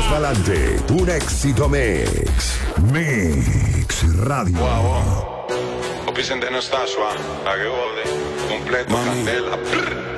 más pa'lante, un éxito mix. Mix Radio. Wow. Opicente no está suave, la que jode. Completo, candela.